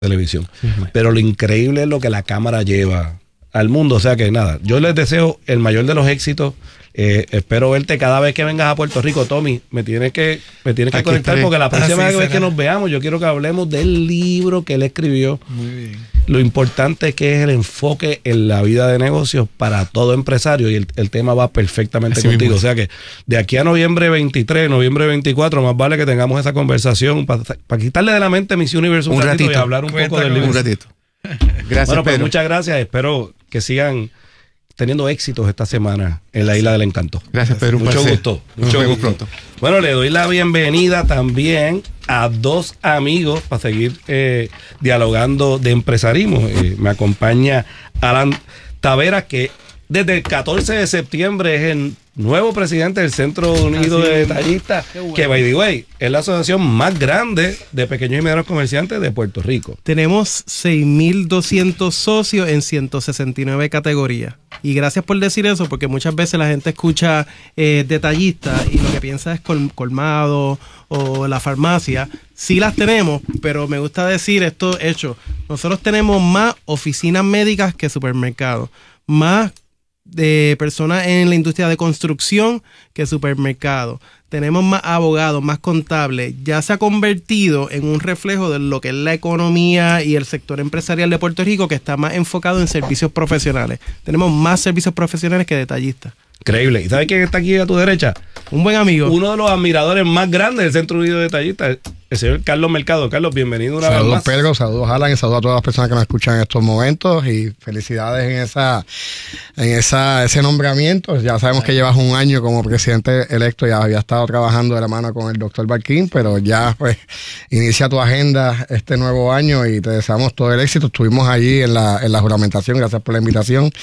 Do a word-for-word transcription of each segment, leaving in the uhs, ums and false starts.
televisión. Uh-huh. Pero lo increíble es lo que la cámara lleva al mundo. O sea que nada, yo les deseo el mayor de los éxitos. Eh, espero verte cada vez que vengas a Puerto Rico, Tommy. Me tienes que, me tienes que conectar porque la próxima ah, sí, vez será. que nos veamos, yo quiero que hablemos del libro que él escribió. Muy bien. Lo importante es que es el enfoque en la vida de negocios para todo empresario y el, el tema va perfectamente Así contigo. Mismo. O sea que de aquí a noviembre veintitrés, noviembre veinticuatro, más vale que tengamos esa conversación para pa quitarle de la mente Miss Universe un, un ratito, ratito y hablar un Cuenta poco del libro. Un ratito. Gracias, bueno, pues muchas gracias. Espero que sigan teniendo éxitos esta semana en la Isla del Encanto. Gracias, Pedro. Mucho placer. gusto. Mucho Nos vemos gusto. pronto. Bueno, le doy la bienvenida también a dos amigos para seguir eh, dialogando de empresarismo. Eh, me acompaña Alan Taveras, que desde el catorce de septiembre es el nuevo presidente del Centro Unido Así de Detallistas, bueno. que, by the way, es la asociación más grande de pequeños y medianos comerciantes de Puerto Rico. Tenemos seis mil doscientos socios en ciento sesenta y nueve categorías. Y gracias por decir eso, porque muchas veces la gente escucha eh, detallistas y lo que piensa es col- colmado o la farmacia. Sí las tenemos, pero me gusta decir esto hecho. Nosotros tenemos más oficinas médicas que supermercados, más de personas en la industria de construcción que supermercados. Tenemos más abogados, más contables. Ya se ha convertido en un reflejo de lo que es la economía y el sector empresarial de Puerto Rico, que está más enfocado en servicios profesionales. Tenemos más servicios profesionales que detallistas. Increíble. ¿Y sabes quién está aquí a tu derecha? Un buen amigo. Uno de los admiradores más grandes del Centro Unido de Detallistas, el señor Carlos Mercado. Carlos, bienvenido una saludos, vez más. Pedro, saludos, Alan, y saludos a todas las personas que nos escuchan en estos momentos y felicidades en esa en esa ese nombramiento. Ya sabemos que llevas un año como presidente electo, ya había estado trabajando de la mano con el doctor Barquín, pero ya pues inicia tu agenda este nuevo año y te deseamos todo el éxito. Estuvimos allí en la, en la juramentación, gracias por la invitación.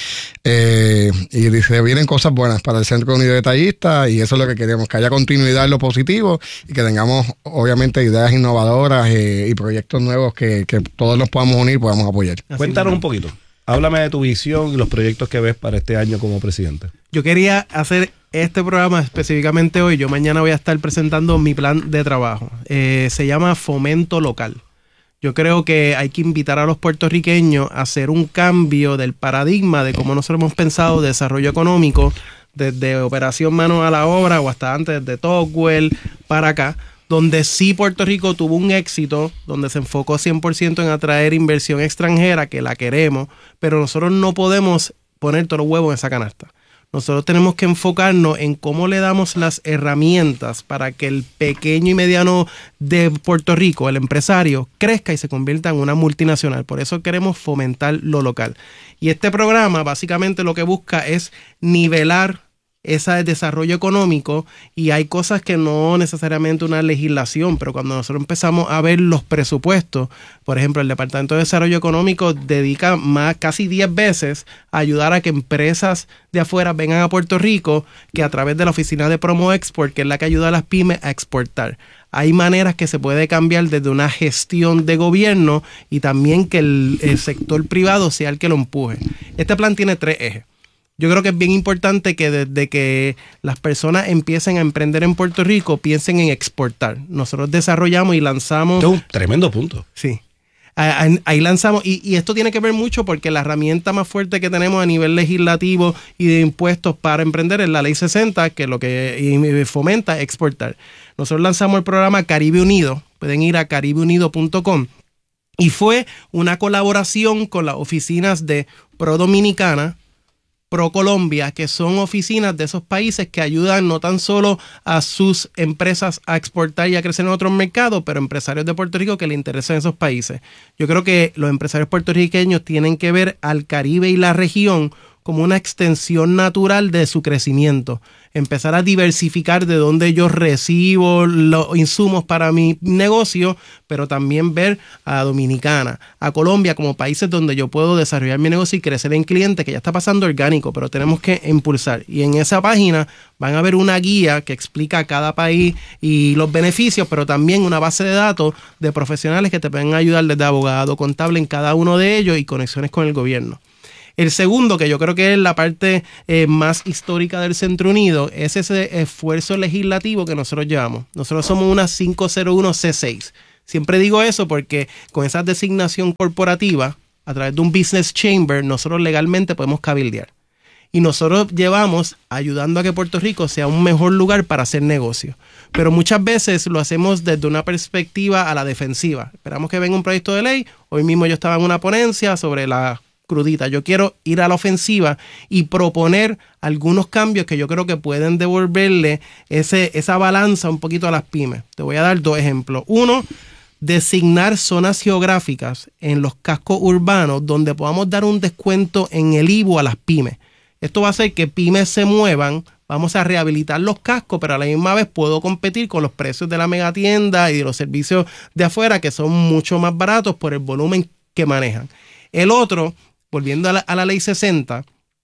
Eh, y dice, vienen cosas buenas para el Centro Unido de Detallistas y eso es lo que queremos, que haya continuidad en lo positivo y que tengamos obviamente ideas innovadoras eh, y proyectos nuevos que, que todos nos podamos unir y podamos apoyar. Así Cuéntanos un poquito. Háblame de tu visión y los proyectos que ves para este año como presidente. Yo quería hacer este programa específicamente hoy. Yo mañana voy a estar presentando mi plan de trabajo. Eh, se llama Fomento Local. Yo creo que hay que invitar a los puertorriqueños a hacer un cambio del paradigma de cómo nosotros hemos pensado desarrollo económico desde operación mano a la obra o hasta antes de Tocqueville para acá, donde sí Puerto Rico tuvo un éxito, donde se enfocó cien por ciento en atraer inversión extranjera, que la queremos, pero nosotros no podemos poner todos los huevos en esa canasta. Nosotros tenemos que enfocarnos en cómo le damos las herramientas para que el pequeño y mediano de Puerto Rico, el empresario, crezca y se convierta en una multinacional. Por eso queremos fomentar lo local. Y este programa básicamente lo que busca es nivelar ese desarrollo económico y hay cosas que no necesariamente una legislación, pero cuando nosotros empezamos a ver los presupuestos, por ejemplo, el Departamento de Desarrollo Económico dedica más casi diez veces a ayudar a que empresas de afuera vengan a Puerto Rico, que a través de la oficina de Promo Export, que es la que ayuda a las pymes a exportar. Hay maneras que se puede cambiar desde una gestión de gobierno y también que el, el sector privado sea el que lo empuje. Este plan tiene tres ejes. Yo creo que es bien importante que desde que las personas empiecen a emprender en Puerto Rico, piensen en exportar. Nosotros desarrollamos y lanzamos... Es un tremendo punto. Sí. Ahí, ahí lanzamos, y, y esto tiene que ver mucho porque la herramienta más fuerte que tenemos a nivel legislativo y de impuestos para emprender es la Ley sesenta, que lo que fomenta es exportar. Nosotros lanzamos el programa Caribe Unido, pueden ir a caribe unido punto com, y fue una colaboración con las oficinas de Pro Dominicana, Pro Colombia, que son oficinas de esos países que ayudan no tan solo a sus empresas a exportar y a crecer en otros mercados, pero empresarios de Puerto Rico que les interesan esos países. Yo creo que los empresarios puertorriqueños tienen que ver al Caribe y la región como una extensión natural de su crecimiento. Empezar a diversificar de dónde yo recibo los insumos para mi negocio, pero también ver a Dominicana, a Colombia como países donde yo puedo desarrollar mi negocio y crecer en clientes, que ya está pasando orgánico, pero tenemos que impulsar. Y en esa página van a ver una guía que explica cada país y los beneficios, pero también una base de datos de profesionales que te pueden ayudar desde abogado, contable en cada uno de ellos y conexiones con el gobierno. El segundo, que yo creo que es la parte eh, más histórica del Centro Unido, es ese esfuerzo legislativo que nosotros llevamos. Nosotros somos una cinco cero uno C seis. Siempre digo eso porque con esa designación corporativa, a través de un business chamber, nosotros legalmente podemos cabildear. Y nosotros llevamos ayudando a que Puerto Rico sea un mejor lugar para hacer negocio. Pero muchas veces lo hacemos desde una perspectiva a la defensiva. Esperamos que venga un proyecto de ley. Hoy mismo yo estaba en una ponencia sobre la crudita. Yo quiero ir a la ofensiva y proponer algunos cambios que yo creo que pueden devolverle ese, esa balanza un poquito a las pymes. Te voy a dar dos ejemplos. Uno, designar zonas geográficas en los cascos urbanos donde podamos dar un descuento en el I V U a las pymes. Esto va a hacer que pymes se muevan, vamos a rehabilitar los cascos, pero a la misma vez puedo competir con los precios de la megatienda y de los servicios de afuera que son mucho más baratos por el volumen que manejan. El otro, volviendo a la, a la ley sesenta,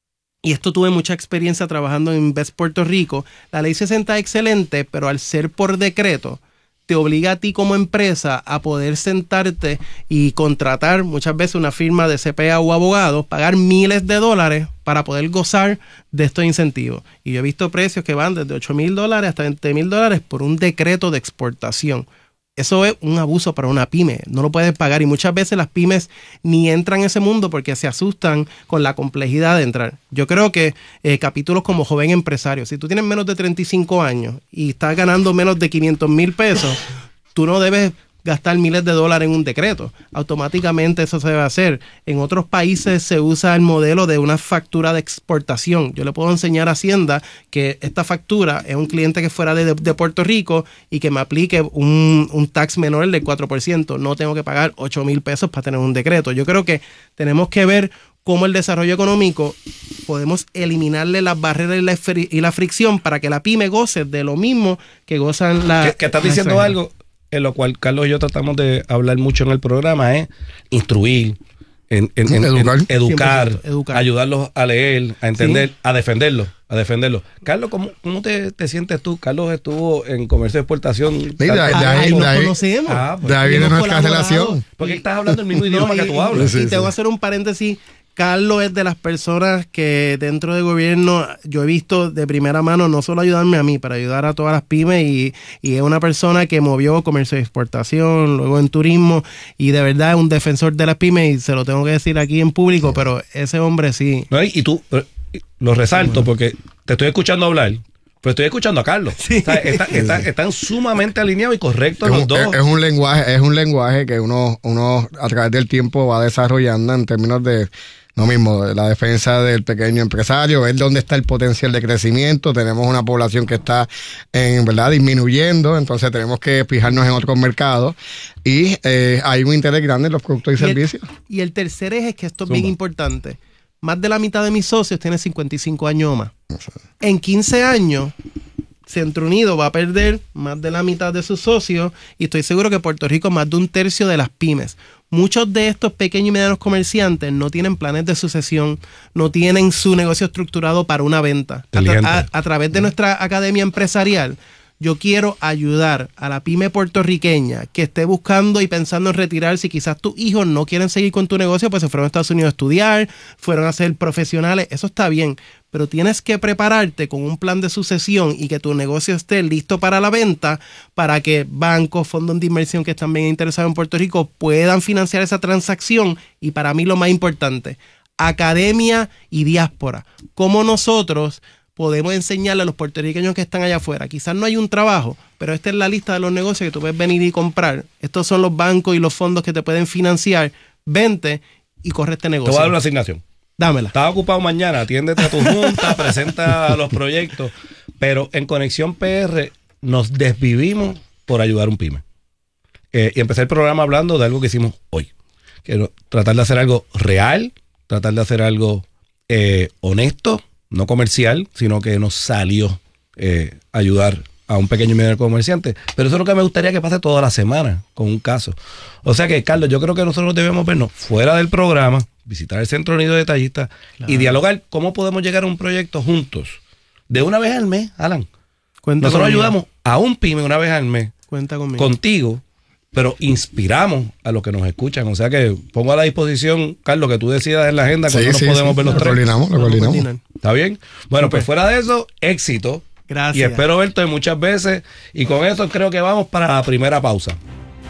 y esto tuve mucha experiencia trabajando en Invest Puerto Rico, la ley sesenta es excelente, pero al ser por decreto, te obliga a ti como empresa a poder sentarte y contratar muchas veces una firma de C P A o abogados, pagar miles de dólares para poder gozar de estos incentivos. Y yo he visto precios que van desde ocho mil dólares hasta veinte mil dólares por un decreto de exportación. Eso es un abuso para una pyme, no lo puedes pagar y muchas veces las pymes ni entran en ese mundo porque se asustan con la complejidad de entrar. Yo creo que eh, capítulos como Joven Empresario, si tú tienes menos de treinta y cinco años y estás ganando menos de quinientos mil pesos, tú no debes gastar miles de dólares en un decreto. Automáticamente eso se debe hacer. En otros países se usa el modelo de una factura de exportación. Yo le puedo enseñar a Hacienda que esta factura es un cliente que fuera de, de Puerto Rico y que me aplique un, un tax menor del cuatro por ciento. No tengo que pagar ocho mil pesos para tener un decreto. Yo creo que tenemos que ver cómo el desarrollo económico podemos eliminarle las barreras y la, fri- y la fricción para que la pyme goce de lo mismo que gozan las... Que, que estás diciendo algo en lo cual Carlos y yo tratamos de hablar mucho en el programa, es instruir, en, en, en, educar, en, educar, educar, ayudarlos a leer, a entender, sí. a defenderlos, a defenderlos. Carlos, ¿cómo, cómo te, te sientes tú? Carlos estuvo en comercio de exportación. Sí, de, de, de ahí nos conocemos. Ah, pues, de ahí viene nuestra relación. Porque estás hablando el mismo idioma no, que tú hablas. Y, y sí, te sí. voy a hacer un paréntesis. Carlos es de las personas que dentro del gobierno yo he visto de primera mano no solo ayudarme a mí, para ayudar a todas las pymes y, y es una persona que movió comercio de exportación, luego en turismo y de verdad es un defensor de las pymes y se lo tengo que decir aquí en público, pero ese hombre sí. No, y, y tú, lo resalto porque te estoy escuchando hablar. Pero estoy escuchando a Carlos. Sí. O sea, está, está, están sumamente alineados y correctos es los un, dos. Es, es un lenguaje, es un lenguaje que uno, uno a través del tiempo va desarrollando en términos de lo mismo, la defensa del pequeño empresario, ver dónde está el potencial de crecimiento. Tenemos una población que está en verdad disminuyendo, entonces tenemos que fijarnos en otros mercados y eh, hay un interés grande en los productos y, y servicios. El, y el tercer eje es que esto es Suma. bien importante. Más de la mitad de mis socios tienen cincuenta y cinco años o más. En quince años, Centro Unido va a perder más de la mitad de sus socios y estoy seguro que Puerto Rico más de un tercio de las pymes. Muchos de estos pequeños y medianos comerciantes no tienen planes de sucesión, no tienen su negocio estructurado para una venta. A, tra- a, a través de nuestra academia empresarial, yo quiero ayudar a la pyme puertorriqueña que esté buscando y pensando en retirarse y quizás tus hijos no quieren seguir con tu negocio, pues se fueron a Estados Unidos a estudiar, fueron a ser profesionales, eso está bien, pero tienes que prepararte con un plan de sucesión y que tu negocio esté listo para la venta para que bancos, fondos de inversión que están bien interesados en Puerto Rico puedan financiar esa transacción y para mí lo más importante, academia y diáspora. Cómo nosotros podemos enseñarle a los puertorriqueños que están allá afuera. Quizás no hay un trabajo, pero esta es la lista de los negocios que tú puedes venir y comprar. Estos son los bancos y los fondos que te pueden financiar. Vente y corre este negocio. Te voy a dar una asignación. Dámela. Estás ocupado mañana, atiéndete a tu junta, presenta los proyectos. Pero en Conexión P R nos desvivimos por ayudar a un pyme. Eh, y empecé el programa hablando de algo que hicimos hoy. Quiero tratar de hacer algo real, tratar de hacer algo eh, honesto, no comercial, sino que nos salió eh, ayudar a un pequeño y mediano comerciante. Pero eso es lo que me gustaría que pase toda la semana con un caso. O sea que, Carlos, yo creo que nosotros debemos vernos fuera del programa, visitar el Centro Unido de Detallistas claro. y dialogar cómo podemos llegar a un proyecto juntos. De una vez al mes, Alan. Cuenta nosotros conmigo. Ayudamos a un pyme una vez al mes. Cuenta conmigo. Contigo. Pero inspiramos a los que nos escuchan. O sea que pongo a la disposición, Carlos, que tú decidas en la agenda cuando sí, nos sí, podemos sí. ver los lo tres. Coordinamos, lo coordinamos. ¿Está bien? Bueno, Super. Pues fuera de eso, éxito. Gracias. Y espero verte muchas veces. Y con eso creo que vamos para la primera pausa.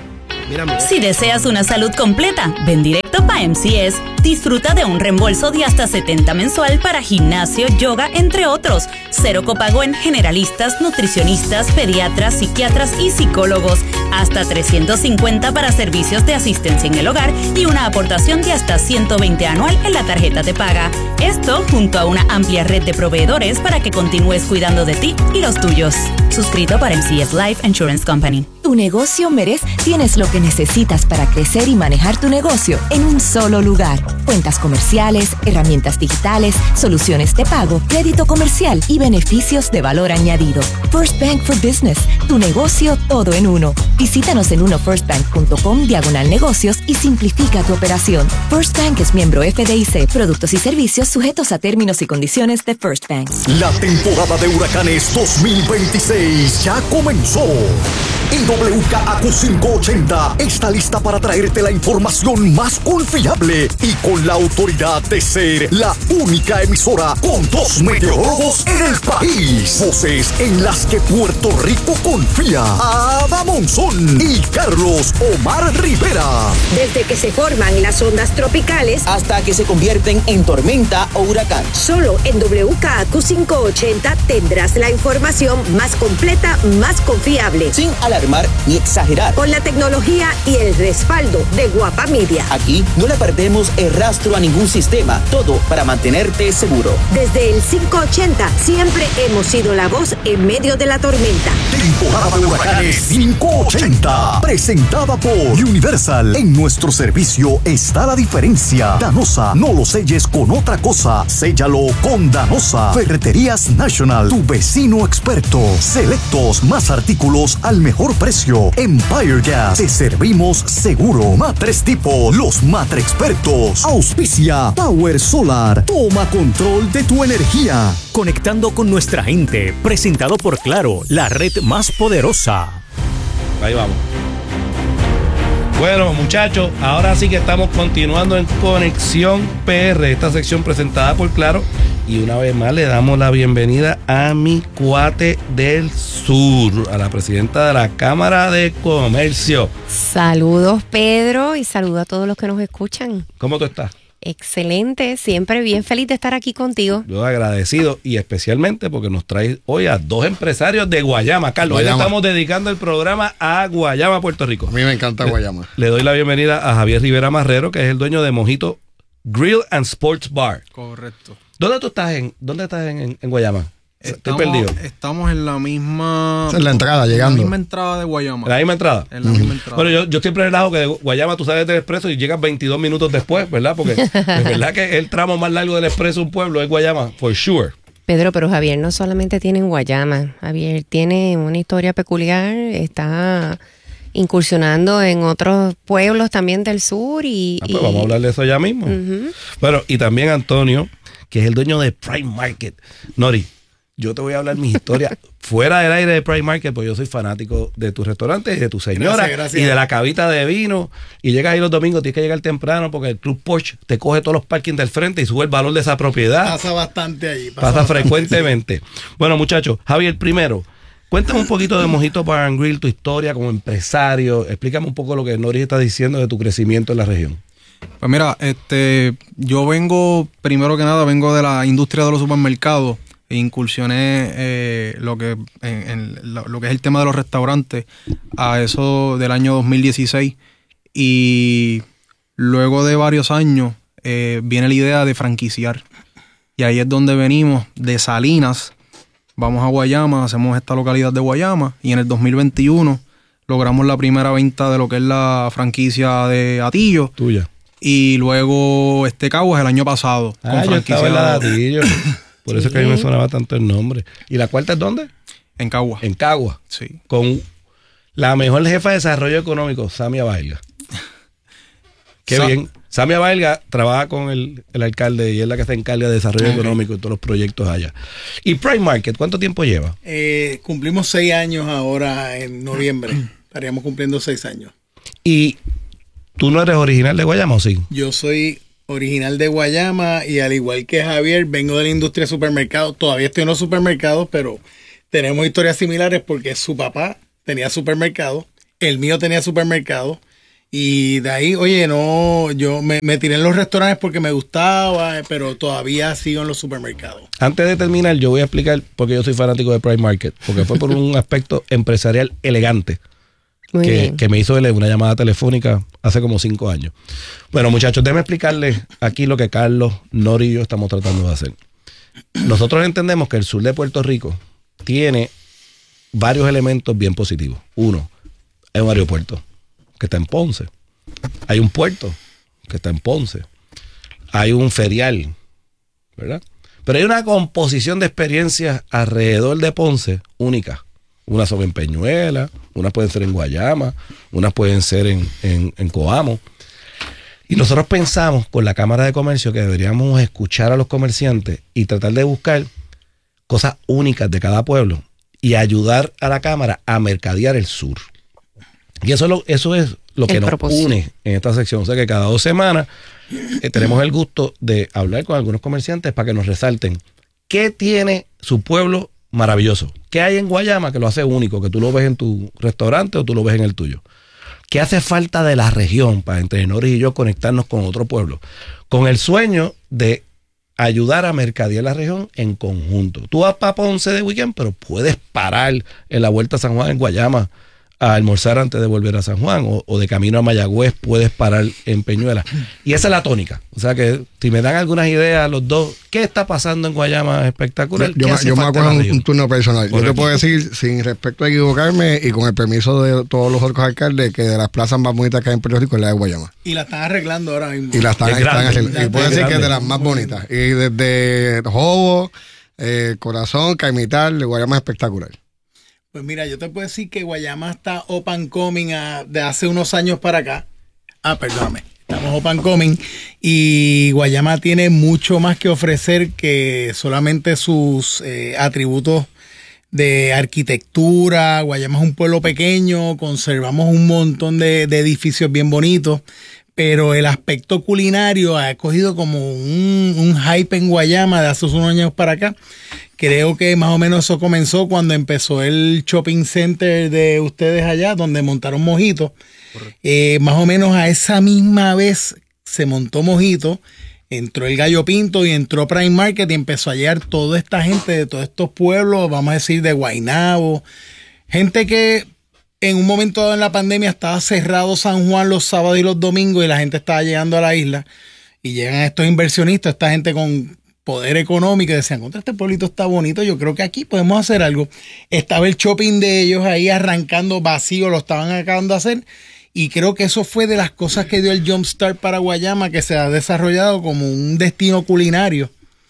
Mira, mira. Si deseas una salud completa, ven directo para M C S. Disfruta de un reembolso de hasta setenta mensual para gimnasio, yoga, entre otros. Cero copago en generalistas, nutricionistas, pediatras, psiquiatras y psicólogos. Hasta trescientos cincuenta para servicios de asistencia en el hogar y una aportación de hasta ciento veinte anual en la tarjeta de paga. Esto junto a una amplia red de proveedores para que continúes cuidando de ti y los tuyos. Suscrito para M C S Life Insurance Company. Tu negocio merece. Tienes lo que necesitas para crecer y manejar tu negocio en un solo lugar. Cuentas comerciales, herramientas digitales, soluciones de pago, crédito comercial y beneficios de valor añadido. First Bank for Business. Tu negocio todo en uno. Visítanos en uno first bank punto com diagonal negocios y simplifica tu operación. First Bank es miembro F D I C. Productos y servicios sujetos a términos y condiciones de First Bank. La temporada de huracanes dos mil veintiséis ya comenzó. Y W K A Q quinientos ochenta está lista para traerte la información más confiable y con la autoridad de ser la única emisora con dos meteorólogos en el país. Voces en las que Puerto Rico confía. Ada Monzón y Carlos Omar Rivera. Desde que se forman las ondas tropicales hasta que se convierten en tormenta o huracán. Solo en W K A Q quinientos ochenta tendrás la información más completa, más confiable. Sin alarmar ni exagerar. Con la tecnología y el respaldo de Guapa Media. Aquí no le perdemos el rastro a ningún sistema. Todo para mantenerte seguro. Desde el quinientos ochenta siempre hemos sido la voz en medio de la tormenta. Temporada de huracanes quinientos ochenta. Presentada por Universal. En nuestro servicio está la diferencia. Danosa, no lo selles con otra cosa. Séllalo con Danosa. Ferreterías National. Tu vecino experto. Selectos, más artículos al mejor precio. Empire Gas. Te servimos seguro. Matres Tipo. Los Matre Expertos. Auspicia Power Solar. Toma control de tu energía. Conectando con nuestra gente. Presentado por Claro, la red más poderosa. Ahí vamos. Bueno, muchachos, ahora sí que estamos continuando en Conexión P R, esta sección presentada por Claro. Y una vez más le damos la bienvenida a mi cuate del sur, a la presidenta de la Cámara de Comercio. Saludos, Pedro, y saludos a todos los que nos escuchan. ¿Cómo tú estás? Excelente, siempre bien feliz de estar aquí contigo. Yo agradecido y especialmente porque nos trae hoy a dos empresarios de Guayama. Carlos, hoy estamos dedicando el programa a Guayama, Puerto Rico. A mí me encanta Guayama. Le, le doy la bienvenida a Javier Rivera Marrero, que es el dueño de Mojito Grill and Sports Bar. Correcto. ¿Dónde tú estás en, dónde estás en, en, en Guayama? Estamos, Estoy perdido. Estamos en la misma... Esa es la entrada, llegando. En la misma entrada de Guayama. ¿En la misma entrada? En la uh-huh. misma entrada. Bueno, yo, yo siempre relajo que de Guayama tú sales del expreso y llegas veintidós minutos después, ¿verdad? Porque es verdad que el tramo más largo del expreso de un pueblo es Guayama, for sure. Pedro, pero Javier no solamente tiene en Guayama. Javier tiene una historia peculiar, está incursionando en otros pueblos también del sur y... Ah, pues y... vamos a hablar de eso ya mismo. Uh-huh. Bueno, y también Antonio, que es el dueño de Prime Market. Nori, yo te voy a hablar mi historia fuera del aire de Prime Market, porque yo soy fanático de tu restaurante y de tu señora. Gracias, gracias. Y de la cabita de vino. Y llegas ahí los domingos, tienes que llegar temprano porque el Club Porsche te coge todos los parkings del frente y sube el valor de esa propiedad. Pasa bastante allí. Pasa, pasa bastante. frecuentemente. Bueno, muchachos, Javier, primero, cuéntame un poquito de Mojito Bar and Grill, tu historia como empresario. Explícame un poco lo que Nori está diciendo de tu crecimiento en la región. Pues mira, este, yo vengo, primero que nada, vengo de la industria de los supermercados. E incursioné eh, lo que en, en lo, lo que es el tema de los restaurantes a eso del año dos mil dieciséis, y luego de varios años eh, viene la idea de franquiciar, y ahí es donde venimos de Salinas, vamos a Guayama, hacemos esta localidad de Guayama, y en el dos mil veintiuno logramos la primera venta de lo que es la franquicia de Atillo. Tuya. Y luego este Caguas el año pasado. Ah, con yo franquicia estaba en la de Atillo. Por sí. eso es que a mí me sonaba tanto el nombre. ¿Y la cuarta es dónde? En Cagua. En Cagua. Sí. Con la mejor jefa de desarrollo económico, Samia Bailga. Qué Sa bien. Samia Bailga trabaja con el, el alcalde y es la que se encarga de desarrollo okay. económico y todos los proyectos allá. ¿Y Prime Market cuánto tiempo lleva? Eh, cumplimos seis años ahora en noviembre. Estaríamos cumpliendo seis años. ¿Y tú no eres original de Guayama o sí? Yo soy original de Guayama y al igual que Javier, vengo de la industria de supermercados. Todavía estoy en los supermercados, pero tenemos historias similares porque su papá tenía supermercado, el mío tenía supermercado Y de ahí, oye, no, yo me, me tiré en los restaurantes porque me gustaba, pero todavía sigo en los supermercados. Antes de terminar, yo voy a explicar por qué yo soy fanático de Prime Market, porque fue por un aspecto empresarial elegante que, que me hizo una llamada telefónica hace como cinco años. Bueno, muchachos, déjenme explicarles aquí lo que Carlos, Nori y yo estamos tratando de hacer. Nosotros entendemos que el sur de Puerto Rico tiene varios elementos bien positivos. Uno, hay un aeropuerto que está en Ponce. Hay un puerto que está en Ponce. Hay un ferial, ¿verdad? Pero hay una composición de experiencias alrededor de Ponce única. Unas son en Peñuela, unas pueden ser en Guayama, unas pueden ser en, en, en Coamo. Y nosotros pensamos con la Cámara de Comercio que deberíamos escuchar a los comerciantes y tratar de buscar cosas únicas de cada pueblo y ayudar a la Cámara a mercadear el sur. Y eso es lo, eso es lo que el nos propósito. une en esta sección. O sea que cada dos semanas eh, tenemos el gusto de hablar con algunos comerciantes para que nos resalten qué tiene su pueblo maravilloso. ¿Qué hay en Guayama que lo hace único? Que tú lo ves en tu restaurante o tú lo ves en el tuyo. ¿Qué hace falta de la región para entre Nori y yo conectarnos con otro pueblo? Con el sueño de ayudar a mercadear la región en conjunto. Tú vas para Ponce de weekend, pero puedes parar en la Vuelta a San Juan en Guayama a almorzar antes de volver a San Juan, o, o de camino a Mayagüez puedes parar en Peñuela. Y esa es la tónica. O sea que si me dan algunas ideas los dos, ¿qué está pasando en Guayama espectacular? Yo, yo, yo me acuerdo un, un turno personal. Correcto. Yo te puedo decir, sin respecto a equivocarme y con el permiso de todos los otros alcaldes, que de las plazas más bonitas que hay en Puerto Rico es la de Guayama. Y la están arreglando ahora mismo. Y la están, Es están grande, haciendo. Y puedo es decir que es de grande. las más bonitas. Y desde Jobo, eh, Corazón, Caimital, de Guayama es espectacular. Pues mira, yo te puedo decir que Guayama está open coming a, de hace unos años para acá. Ah, perdóname. Estamos open coming y Guayama tiene mucho más que ofrecer que solamente sus eh, atributos de arquitectura. Guayama es un pueblo pequeño, conservamos un montón de, de edificios bien bonitos, pero el aspecto culinario ha cogido como un, un hype en Guayama de hace unos años para acá. Creo que más o menos eso comenzó cuando empezó el shopping center de ustedes allá, donde montaron Mojito. Eh, más o menos a esa misma vez se montó Mojito, entró el Gallo Pinto y entró Prime Market y empezó a llegar toda esta gente de todos estos pueblos, vamos a decir de Guaynabo, gente que en un momento dado en la pandemia estaba cerrado San Juan los sábados y los domingos y la gente estaba llegando a la isla y llegan estos inversionistas, esta gente con poder económico y decían, contra este pueblito está bonito, yo creo que aquí podemos hacer algo. Estaba el shopping de ellos ahí arrancando vacío, lo estaban acabando de hacer y creo que eso fue de las cosas que dio el Jumpstart para Guayama, que se ha desarrollado como un destino culinario.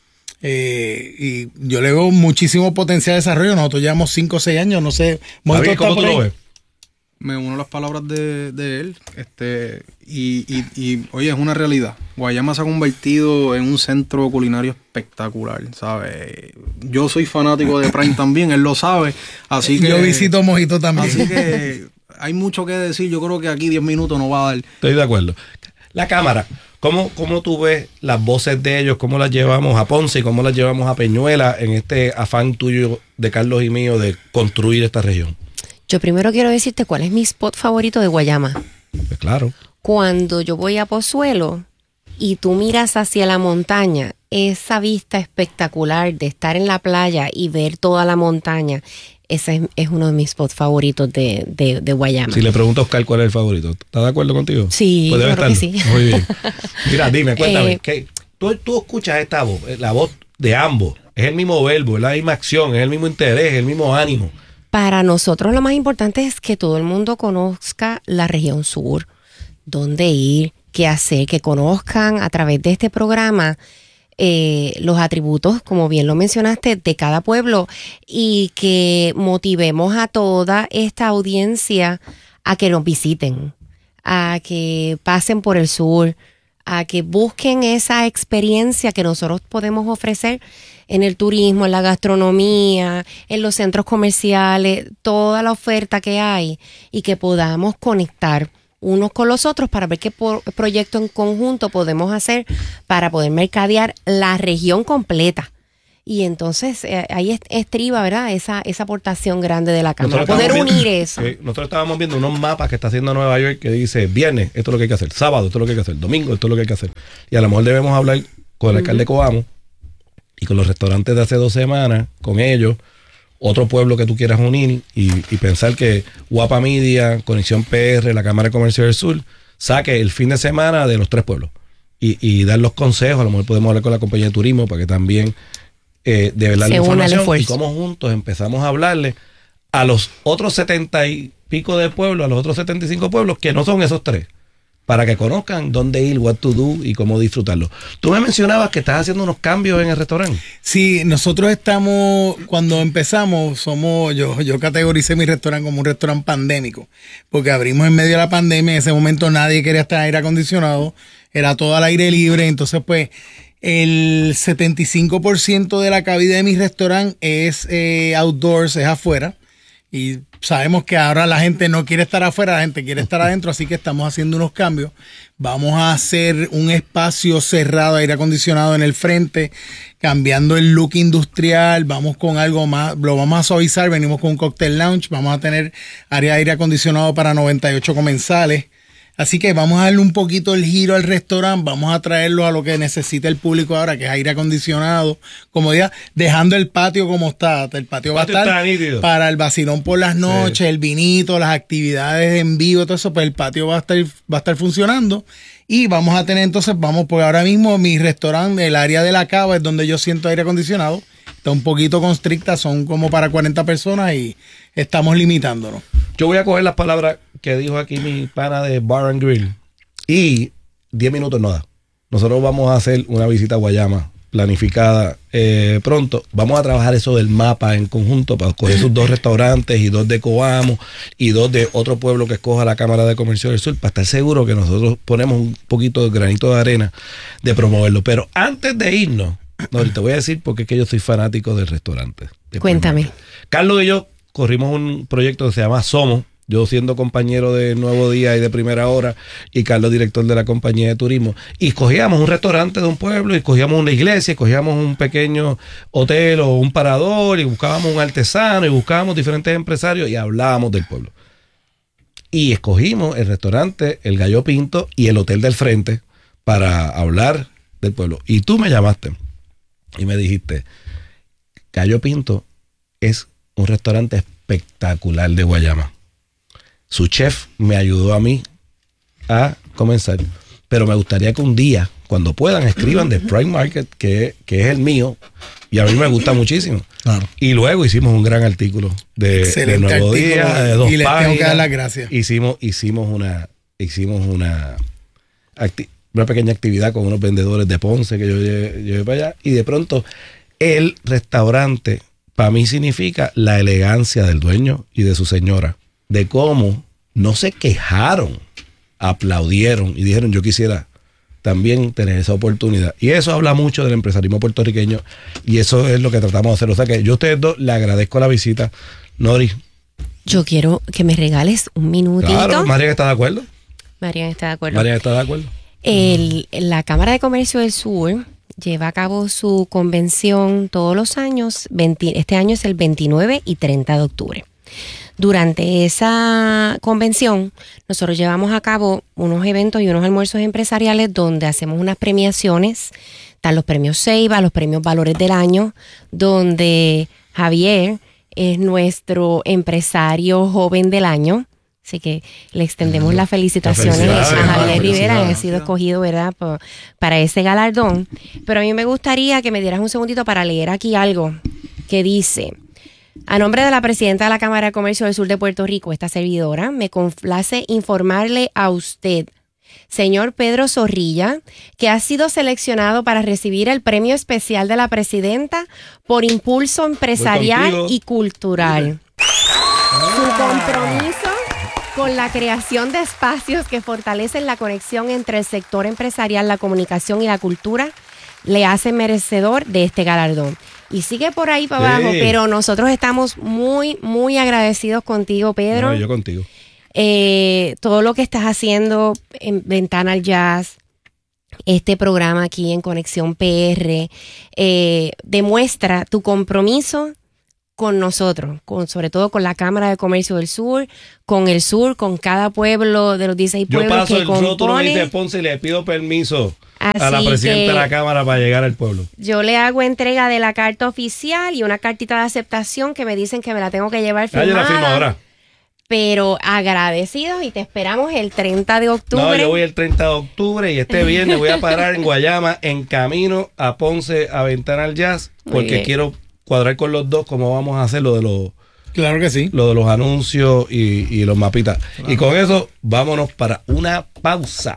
Eh, y yo le veo muchísimo potencial de desarrollo. Nosotros llevamos cinco o seis años, no sé. Javier, ¿cómo tú lo ves? Me uno a las palabras de, de él, este, y, y, y oye, es una realidad. Guayama se ha convertido en un centro culinario espectacular, ¿sabes? Yo soy fanático de Prime también, él lo sabe, así que... Yo visito Mojito también. Así que hay mucho que decir, yo creo que aquí diez minutos no va a dar. Estoy de acuerdo. La Cámara, ¿cómo, cómo tú ves las voces de ellos? ¿Cómo las llevamos a Ponce y cómo las llevamos a Peñuela en este afán tuyo de Carlos y mío de construir esta región? Yo primero quiero decirte cuál es mi spot favorito de Guayama. Pues claro. Cuando yo voy a Pozuelo y tú miras hacia la montaña, esa vista espectacular de estar en la playa y ver toda la montaña, ese es, es uno de mis spots favoritos de, de, de Guayama. Si le pregunto a Oscar cuál es el favorito, ¿estás de acuerdo contigo? Sí, pues debe claro que estarlo. sí. Muy bien. Mira, dime, cuéntame. Eh, ¿qué? Tú, tú escuchas esta voz, la voz de ambos. Es el mismo verbo, es la misma acción, es el mismo interés, es el mismo ánimo. Para nosotros lo más importante es que todo el mundo conozca la región sur, dónde ir, qué hacer, que conozcan a través de este programa eh, los atributos, como bien lo mencionaste, de cada pueblo y que motivemos a toda esta audiencia a que nos visiten, a que pasen por el sur, a que busquen esa experiencia que nosotros podemos ofrecer en el turismo, en la gastronomía, en los centros comerciales, toda la oferta que hay y que podamos conectar unos con los otros para ver qué por, proyecto en conjunto podemos hacer para poder mercadear la región completa Y entonces eh, ahí est- estriba, ¿verdad? Esa, esa aportación grande de la Cámara. Nosotros Poder estamos unir viendo- eso. eh, nosotros estábamos viendo unos mapas que está haciendo Nueva York que dice viernes, esto es lo que hay que hacer, sábado, esto es lo que hay que hacer, domingo, esto es lo que hay que hacer. Y a lo mejor debemos hablar con el alcalde de Coamo y con los restaurantes de hace dos semanas, con ellos, otro pueblo que tú quieras unir y, y pensar que Guapa Media, Conexión P R, la Cámara de Comercio del Sur, saque el fin de semana de los tres pueblos y, y dar los consejos. A lo mejor podemos hablar con la compañía de turismo para que también eh, de verdad la Se una al información y esfuerzo. cómo juntos empezamos a hablarle a los otros setenta y pico de pueblos, a los otros setenta y cinco pueblos que no son esos tres, para que conozcan dónde ir, what to do y cómo disfrutarlo. Tú me mencionabas que estás haciendo unos cambios en el restaurante. Sí, nosotros estamos, cuando empezamos, somos, yo, yo categoricé mi restaurante como un restaurante pandémico, porque abrimos en medio de la pandemia, en ese momento nadie quería estar en aire acondicionado, era todo al aire libre, entonces pues el setenta y cinco por ciento de la cabida de mi restaurante es eh, outdoors, es afuera. Y sabemos que ahora la gente no quiere estar afuera, la gente quiere estar adentro, así que estamos haciendo unos cambios. Vamos a hacer un espacio cerrado, aire acondicionado en el frente, cambiando el look industrial, vamos con algo más, lo vamos a suavizar, venimos con un cocktail lounge, vamos a tener área de aire acondicionado para noventa y ocho comensales. Así que vamos a darle un poquito el giro al restaurante, vamos a traerlo a lo que necesita el público ahora, que es aire acondicionado, comodidad, dejando el patio como está. El patio va a patio está estar nítido. para el vacilón por las noches, Sí. el vinito, las actividades en vivo, todo eso, pues el patio va a estar, va a estar funcionando. Y vamos a tener entonces, vamos, porque ahora mismo mi restaurante, el área de la cava es donde yo siento aire acondicionado, está un poquito constricta, son como para cuarenta personas y estamos limitándonos. Yo voy a coger las palabras que dijo aquí mi pana de Bar and Grill y diez minutos no da. Nosotros vamos a hacer una visita a Guayama planificada eh, pronto. Vamos a trabajar eso del mapa en conjunto para coger esos dos restaurantes y dos de Coamo y dos de otro pueblo que escoja la Cámara de Comercio del Sur para estar seguro que nosotros ponemos un poquito de granito de arena de promoverlo. Pero antes de irnos, no, te voy a decir porque es que yo soy fanático del restaurante. de Cuéntame. Carlos y yo corrimos un proyecto que se llama Somos, yo siendo compañero de Nuevo Día y de Primera Hora y Carlos director de la compañía de turismo, y cogíamos un restaurante de un pueblo y cogíamos una iglesia y cogíamos un pequeño hotel o un parador y buscábamos un artesano y buscábamos diferentes empresarios y hablábamos del pueblo. Y escogimos el restaurante El Gallo Pinto y el hotel del frente para hablar del pueblo. Y tú me llamaste y me dijiste, Gallo Pinto es un restaurante espectacular de Guayama. Su chef me ayudó a mí a comenzar. Pero me gustaría que un día, cuando puedan, escriban de Prime Market, que, que es el mío, y a mí me gusta muchísimo. Claro. Y luego hicimos un gran artículo de, de Excelente Nuevo artículo, Día, de dos y les tengo páginas. que dar las gracias. Hicimos, hicimos una, hicimos una, acti- una pequeña actividad con unos vendedores de Ponce que yo llevé, llevé para allá. Y de pronto, el restaurante para mí significa la elegancia del dueño y de su señora, de cómo no se quejaron, aplaudieron y dijeron yo quisiera también tener esa oportunidad. Y eso habla mucho del empresarismo puertorriqueño y eso es lo que tratamos de hacer. O sea que yo a ustedes dos le agradezco la visita. Nori. Yo quiero que me regales un minutito. Claro, María está de acuerdo. Marian está de acuerdo. María está de acuerdo. El, la Cámara de Comercio del Sur lleva a cabo su convención todos los años. veinte, este año es el veintinueve y treinta de octubre. Durante esa convención, nosotros llevamos a cabo unos eventos y unos almuerzos empresariales donde hacemos unas premiaciones. Están los premios Ceiba, los premios Valores del Año, donde Javier es nuestro empresario joven del año. Así que le extendemos las felicitaciones Felicidades, a Javier felicidades. Rivera, que ha sido escogido, ¿verdad?, Por- para ese galardón. Pero a mí me gustaría que me dieras un segundito para leer aquí algo que dice: a nombre de la presidenta de la Cámara de Comercio del Sur de Puerto Rico, esta servidora, me complace informarle a usted, señor Pedro Zorrilla, que ha sido seleccionado para recibir el premio especial de la presidenta por impulso empresarial contigo. y cultural. Su compromiso con la creación de espacios que fortalecen la conexión entre el sector empresarial, la comunicación y la cultura le hace merecedor de este galardón. Y sigue por ahí para Sí. abajo, pero nosotros estamos muy, muy agradecidos contigo, Pedro. No, yo contigo. Eh, todo lo que estás haciendo en Ventana al Jazz, este programa aquí en Conexión P R eh, demuestra tu compromiso con nosotros, con, sobre todo con la Cámara de Comercio del Sur, con el sur, con cada pueblo de los dieciséis Yo pueblos paso que el compone. rótulo de Ponce y le pido permiso Así a la presidenta que de la Cámara para llegar al pueblo. Yo le hago entrega de la carta oficial y una cartita de aceptación que me dicen que me la tengo que llevar firmada. Ah, yo la firmo ahora. Pero agradecidos y te esperamos el treinta de octubre. No, yo voy el treinta de octubre y este viernes voy a parar en Guayama en camino a Ponce a Ventanal Jazz porque quiero cuadrar con los dos cómo vamos a hacer lo de los claro que sí lo de los anuncios y, y los mapitas. Claro. Y con eso vámonos para una pausa.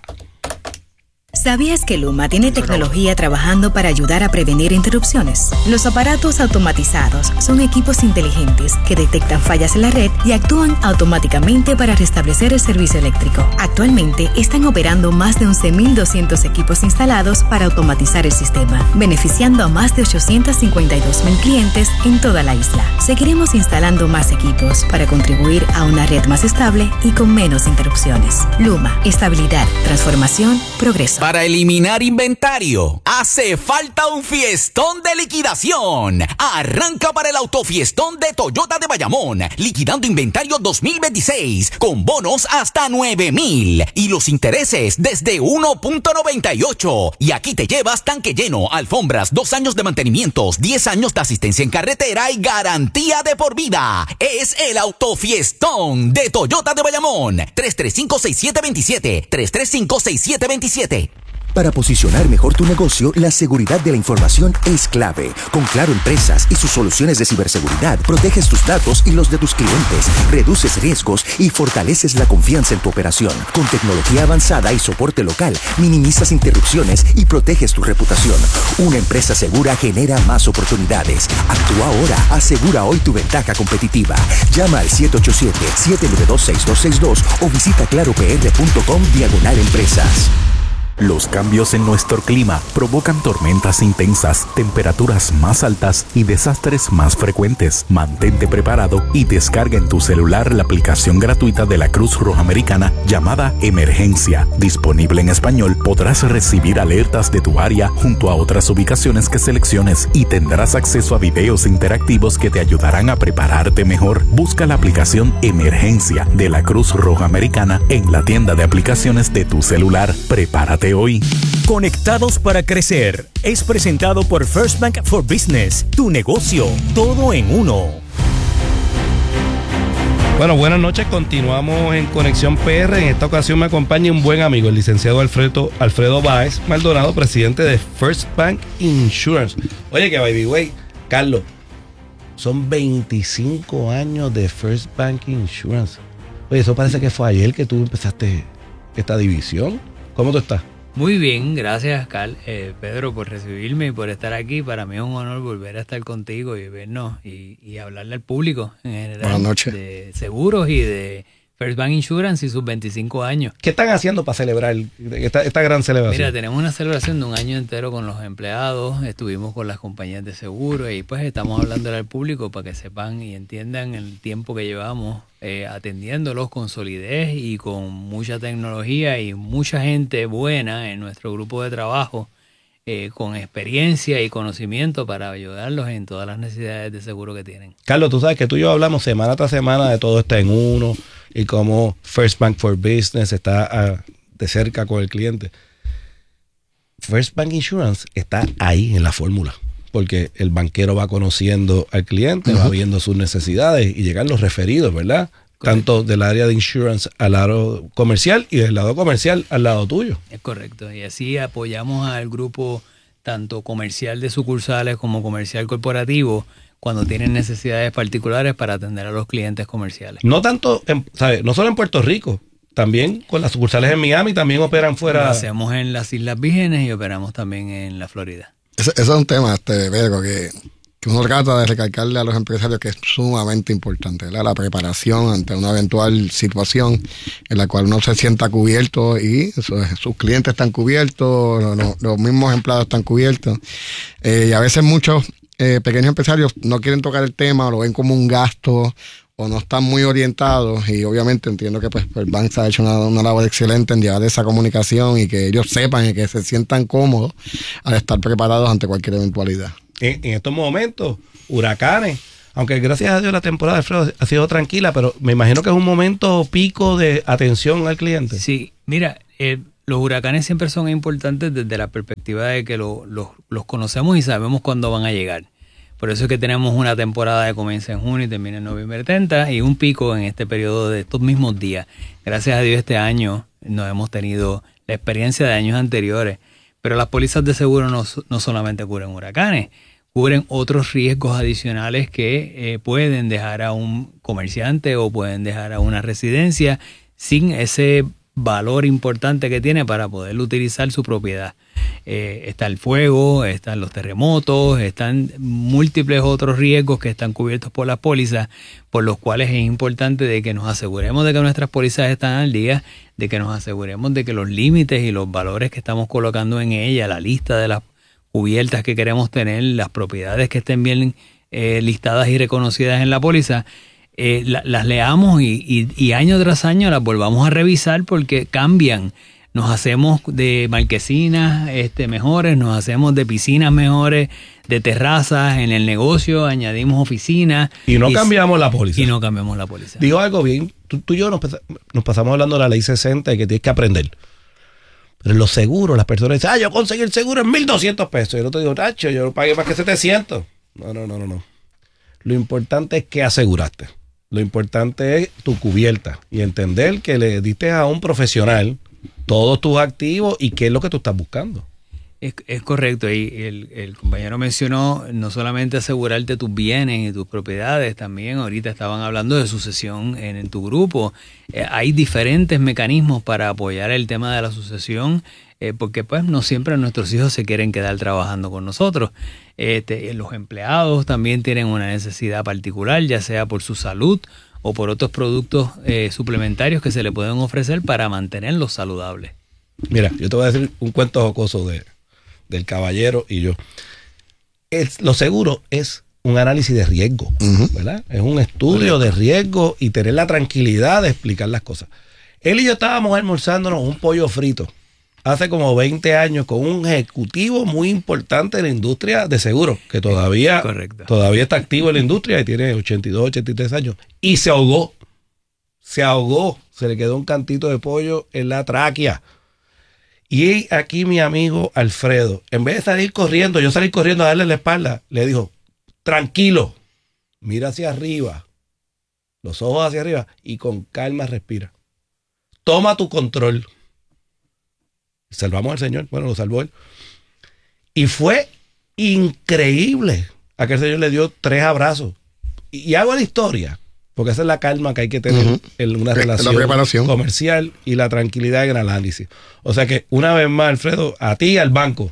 ¿Sabías que Luma tiene tecnología trabajando para ayudar a prevenir interrupciones? Los aparatos automatizados son equipos inteligentes que detectan fallas en la red y actúan automáticamente para restablecer el servicio eléctrico. Actualmente están operando más de once mil doscientos equipos instalados para automatizar el sistema, beneficiando a más de ochocientos cincuenta y dos mil clientes en toda la isla. Seguiremos instalando más equipos para contribuir a una red más estable y con menos interrupciones. Luma, estabilidad, transformación, progreso. Para eliminar inventario, hace falta un fiestón de liquidación. Arranca para el autofiestón de Toyota de Bayamón, liquidando inventario dos mil veintiséis, con bonos hasta nueve mil y los intereses desde uno punto noventa y ocho. Y aquí te llevas tanque lleno, alfombras, dos años de mantenimientos, diez años de asistencia en carretera y garantía de por vida. Es el autofiestón de Toyota de Bayamón. tres tres cinco, seis siete dos siete, tres tres cinco, seis siete dos siete. Para posicionar mejor tu negocio, la seguridad de la información es clave. Con Claro Empresas y sus soluciones de ciberseguridad, proteges tus datos y los de tus clientes, reduces riesgos y fortaleces la confianza en tu operación. Con tecnología avanzada y soporte local, minimizas interrupciones y proteges tu reputación. Una empresa segura genera más oportunidades. Actúa ahora, asegura hoy tu ventaja competitiva. Llama al siete ocho siete, siete nueve dos, seis dos seis dos o visita claropr punto com diagonal empresas. Los cambios en nuestro clima provocan tormentas intensas, temperaturas más altas y desastres más frecuentes. Mantente preparado y descarga en tu celular la aplicación gratuita de la Cruz Roja Americana llamada Emergencia. Disponible en español, podrás recibir alertas de tu área junto a otras ubicaciones que selecciones y tendrás acceso a videos interactivos que te ayudarán a prepararte mejor. Busca la aplicación Emergencia de la Cruz Roja Americana en la tienda de aplicaciones de tu celular. Prepárate hoy. Conectados para crecer es presentado por First Bank for Business. Tu negocio, todo en uno. Bueno, buenas noches. Continuamos en Conexión P R. En esta ocasión me acompaña un buen amigo, el licenciado Alfredo, Alfredo Báez Maldonado, presidente de First Bank Insurance. Oye, que by the way, Carlos, son veinticinco años de First Bank Insurance. Oye, eso parece que fue ayer que tú empezaste esta división. ¿Cómo tú estás? Muy bien, gracias, Carl, eh, Pedro, por recibirme y por estar aquí. Para mí es un honor volver a estar contigo y vernos y, y hablarle al público en general. Buenas noches. De seguros y de First Bank Insurance y sus veinticinco años. ¿Qué están haciendo para celebrar esta, esta gran celebración? Mira, tenemos una celebración de un año entero con los empleados, estuvimos con las compañías de seguro y pues estamos hablando al público para que sepan y entiendan el tiempo que llevamos eh, atendiéndolos con solidez y con mucha tecnología y mucha gente buena en nuestro grupo de trabajo. Eh, con experiencia y conocimiento para ayudarlos en todas las necesidades de seguro que tienen. Carlos, tú sabes que tú y yo hablamos semana tras semana de todo está en uno y cómo First Bank for Business está uh, de cerca con el cliente. First Bank Insurance está ahí en la fórmula, porque el banquero va conociendo al cliente, uh-huh. va viendo sus necesidades y llegan los referidos, ¿verdad? Correcto. Tanto del área de insurance al lado comercial y del lado comercial al lado tuyo. Es correcto. Y así apoyamos al grupo tanto comercial de sucursales como comercial corporativo cuando tienen necesidades particulares para atender a los clientes comerciales. No tanto, en, ¿sabes? No solo en Puerto Rico, también con las sucursales en Miami, también operan fuera. Lo hacemos en las Islas Vírgenes y operamos también en la Florida. Ese, ese es un tema, este, Pedro, que... que uno trata de recalcarle a los empresarios que es sumamente importante, ¿verdad? La preparación ante una eventual situación en la cual uno se sienta cubierto y su, sus clientes están cubiertos, los, los mismos empleados están cubiertos. Eh, y a veces muchos eh, pequeños empresarios no quieren tocar el tema o lo ven como un gasto o no están muy orientados, y obviamente entiendo que pues, el B A N C ha hecho una, una labor excelente en llevar esa comunicación y que ellos sepan y que se sientan cómodos al estar preparados ante cualquier eventualidad. En, en estos momentos, huracanes, aunque gracias a Dios la temporada, Alfredo, ha sido tranquila, pero me imagino que es un momento pico de atención al cliente. Sí, mira, eh, los huracanes siempre son importantes desde la perspectiva de que lo, lo, los conocemos y sabemos cuándo van a llegar. Por eso es que tenemos una temporada que comienza en junio y termina en noviembre treinta y un pico en este periodo de estos mismos días. Gracias a Dios este año no hemos tenido la experiencia de años anteriores, pero las pólizas de seguro no, no solamente cubren huracanes, cubren otros riesgos adicionales que eh, pueden dejar a un comerciante o pueden dejar a una residencia sin ese valor importante que tiene para poder utilizar su propiedad. Eh, está el fuego, están los terremotos, están múltiples otros riesgos que están cubiertos por las pólizas, por los cuales es importante de que nos aseguremos de que nuestras pólizas están al día, de que nos aseguremos de que los límites y los valores que estamos colocando en ella, la lista de las cubiertas que queremos tener, las propiedades que estén bien eh, listadas y reconocidas en la póliza, eh, la, las leamos y, y, y año tras año las volvamos a revisar porque cambian. Nos hacemos de marquesinas este, mejores, nos hacemos de piscinas mejores, de terrazas en el negocio, añadimos oficinas. Y no y, cambiamos la póliza. Y no cambiamos la póliza. Digo algo bien, tú, tú y yo nos, nos pasamos hablando de la ley sesenta y que tienes que aprender. Pero en los seguros, las personas dicen, ah, yo conseguí el seguro en mil doscientos pesos. Y el otro digo, tacho, yo lo pagué más que setecientos. No, no, no, no, no. Lo importante es que aseguraste. Lo importante es tu cubierta y entender que le diste a un profesional todos tus activos y qué es lo que tú estás buscando. Es, es correcto, y el, el compañero mencionó no solamente asegurarte tus bienes y tus propiedades, también ahorita estaban hablando de sucesión en, en tu grupo. Eh, hay diferentes mecanismos para apoyar el tema de la sucesión, eh, porque pues no siempre nuestros hijos se quieren quedar trabajando con nosotros. Este, los empleados también tienen una necesidad particular, ya sea por su salud o por otros productos eh, suplementarios que se le pueden ofrecer para mantenerlos saludables. Mira, yo te voy a decir un cuento jocoso de, del caballero y yo. Es, lo seguro es un análisis de riesgo, uh-huh. ¿verdad? Es un estudio de riesgo y tener la tranquilidad de explicar las cosas. Él y yo estábamos almorzándonos un pollo frito hace como veinte años con un ejecutivo muy importante de la industria de seguros, que todavía, todavía está activo en la industria y tiene ochenta y dos, ochenta y tres años. Y se ahogó. Se ahogó. Se le quedó un cantito de pollo en la tráquea. Y aquí mi amigo Alfredo, en vez de salir corriendo, yo salí corriendo a darle la espalda, le dijo, tranquilo, mira hacia arriba, los ojos hacia arriba y con calma respira. Toma tu control. Salvamos al señor, bueno, lo salvó él. Y fue increíble. Aquel señor le dio tres abrazos. Y, y hago la historia, porque esa es la calma que hay que tener uh-huh. en una relación comercial y la tranquilidad en el análisis. O sea que, una vez más, Alfredo, a ti y al banco,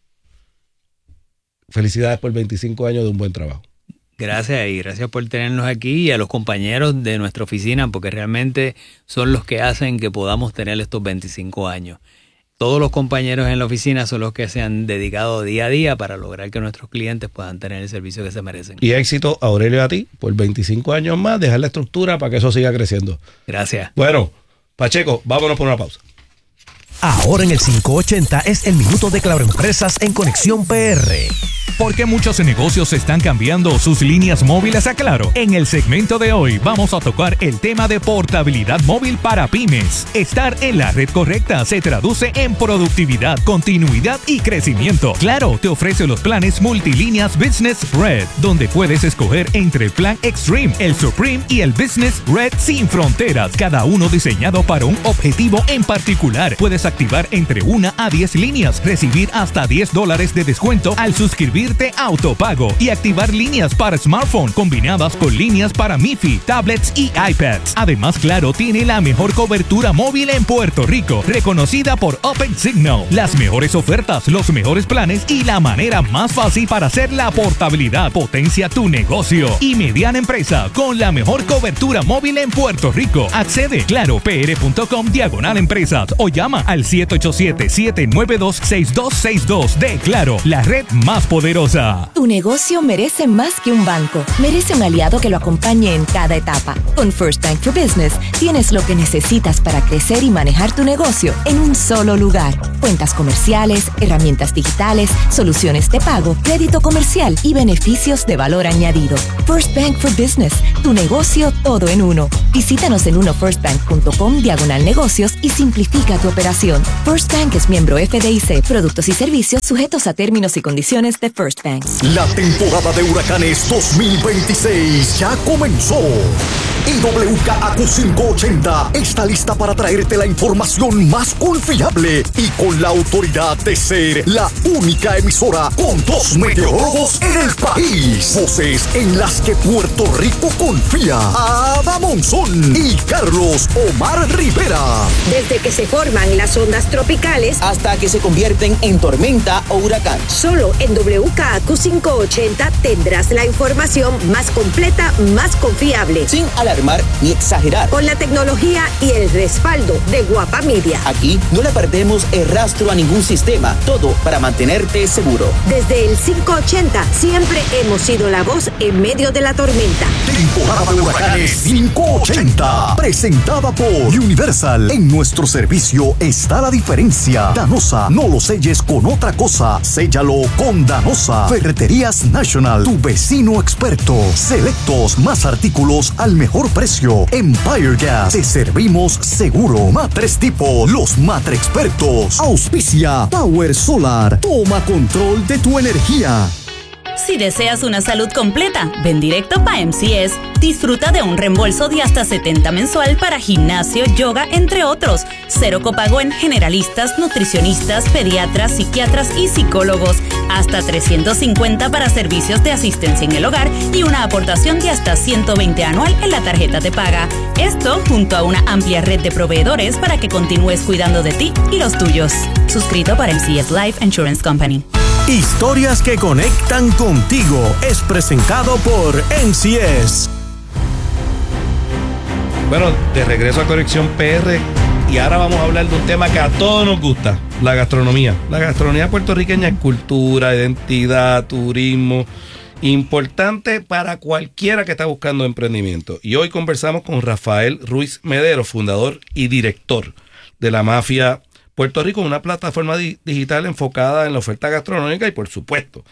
felicidades por veinticinco años de un buen trabajo. Gracias y gracias por tenernos aquí y a los compañeros de nuestra oficina, porque realmente son los que hacen que podamos tener estos veinticinco años. Todos los compañeros en la oficina son los que se han dedicado día a día para lograr que nuestros clientes puedan tener el servicio que se merecen. Y éxito, Aurelio, a ti, por veinticinco años más, dejar la estructura para que eso siga creciendo. Gracias. Bueno, Pacheco, vámonos por una pausa. Ahora en el quinientos ochenta es el minuto de Claro Empresas en Conexión P R. Porque muchos negocios están cambiando sus líneas móviles a Claro. En el segmento de hoy vamos a tocar el tema de portabilidad móvil para pymes. Estar en la red correcta se traduce en productividad, continuidad y crecimiento. Claro te ofrece los planes multilíneas Business Red, donde puedes escoger entre el plan Extreme, el Supreme y el Business Red sin fronteras, cada uno diseñado para un objetivo en particular. Puedes activar entre una a diez líneas, recibir hasta diez dólares de descuento al suscribirte autopago y activar líneas para smartphone combinadas con líneas para MiFi, tablets y iPads. Además, Claro tiene la mejor cobertura móvil en Puerto Rico, reconocida por OpenSignal. Las mejores ofertas, los mejores planes y la manera más fácil para hacer la portabilidad. Potencia tu negocio y mediana empresa con la mejor cobertura móvil en Puerto Rico. Accede claropr.com diagonal empresas o llama al siete ocho siete, siete nueve dos, seis dos seis dos. De Claro, la red más poderosa poderosa. Tu negocio merece más que un banco. Merece un aliado que lo acompañe en cada etapa. Con First Bank for Business tienes lo que necesitas para crecer y manejar tu negocio en un solo lugar. Cuentas comerciales, herramientas digitales, soluciones de pago, crédito comercial y beneficios de valor añadido. First Bank for Business, tu negocio todo en uno. Visítanos en unofirstbank.com diagonal negocios y simplifica tu operación. First Bank es miembro F D I C. Productos y servicios sujetos a términos y condiciones de First Bank. La temporada de huracanes dos mil veintiséis ya comenzó. Y W K A Q quinientos ochenta está lista para traerte la información más confiable y con la autoridad de ser la única emisora con dos meteorólogos en el país. Voces en las que Puerto Rico confía. Ada Monzón y Carlos Omar Rivera. Desde que se forman las ondas tropicales hasta que se convierten en tormenta o huracán. Solo en W K A Q quinientos ochenta tendrás la información más completa, más confiable. Sin alarmar ni exagerar. Con la tecnología y el respaldo de Guapa Media. Aquí no le perdemos el rastro a ningún sistema. Todo para mantenerte seguro. Desde el quinientos ochenta siempre hemos sido la voz en medio de la tormenta. Temporada de huracanes quinientos ochenta. Presentada por Universal. En nuestro servicio está la diferencia. Danosa, no lo selles con otra cosa. Séllalo con Danosa. Ferreterías National, tu vecino experto. Selectos, más artículos al mejor precio. Empire Gas, te servimos seguro. Matres Tipo, los matre expertos. Auspicia Power Solar. Toma control de tu energía. Si deseas una salud completa, ven directo para M C S. Disfruta de un reembolso de hasta setenta mensual para gimnasio, yoga, entre otros. Cero copago en generalistas, nutricionistas, pediatras, psiquiatras y psicólogos. Hasta trescientos cincuenta para servicios de asistencia en el hogar y una aportación de hasta ciento veinte anual en la tarjeta de paga. Esto junto a una amplia red de proveedores para que continúes cuidando de ti y los tuyos. Suscrito para M C S Life Insurance Company. Historias que conectan contigo es presentado por M C S. Bueno, de regreso a Conexión P R y ahora vamos a hablar de un tema que a todos nos gusta, la gastronomía. La gastronomía puertorriqueña es cultura, identidad, turismo, importante para cualquiera que está buscando emprendimiento. Y hoy conversamos con Rafael Ruiz Medero, fundador y director de La Mafia Puerto Rico, una plataforma di- digital enfocada en la oferta gastronómica y, por supuesto,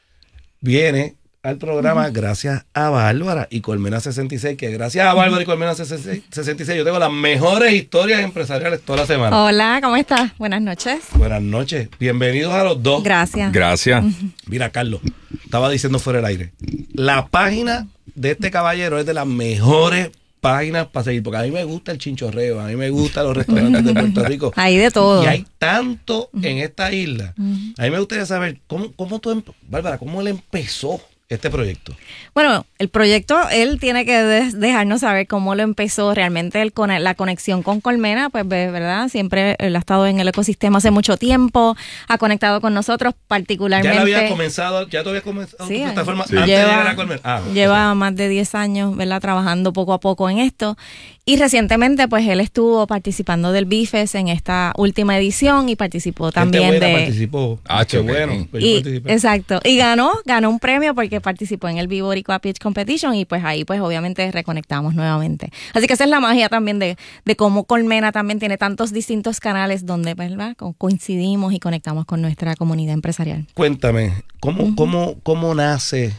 viene al programa uh-huh. gracias a Bárbara y Colmena sesenta y seis, que gracias a Bárbara y Colmena sesenta y seis yo tengo las mejores historias empresariales toda la semana. Hola, ¿cómo estás? Buenas noches. Buenas noches. Bienvenidos a los dos. Gracias. Gracias. Mira, Carlos, estaba diciendo fuera del aire. La página de este caballero es de las mejores páginas para seguir, porque a mí me gusta el chinchorreo, a mí me gustan los restaurantes de Puerto Rico. Hay de todo. Y hay tanto en esta isla. Uh-huh. A mí me gustaría saber, ¿cómo, cómo tú, Bárbara, cómo él empezó este proyecto? Bueno, el proyecto, él tiene que de- dejarnos saber cómo lo empezó realmente, el con la conexión con Colmena, pues, ¿verdad? Siempre él ha estado en el ecosistema hace mucho tiempo, ha conectado con nosotros particularmente. Ya había comenzado, ya tú habías comenzado sí, tu plataforma sí. antes lleva, de llegar a Colmena. Ah, lleva okay. más de diez años, ¿verdad? Trabajando poco a poco en esto. Y recientemente, pues, él estuvo participando del BIFES en esta última edición y participó también buena de... participó. Ah, qué bueno. Pues y, exacto. Y ganó, ganó un premio porque participó en el Vivo Boricua Pitch Competition y pues ahí pues obviamente reconectamos nuevamente. Así que esa es la magia también de, de cómo Colmena también tiene tantos distintos canales donde, ¿verdad?, coincidimos y conectamos con nuestra comunidad empresarial. Cuéntame, ¿cómo, uh-huh. cómo, cómo nace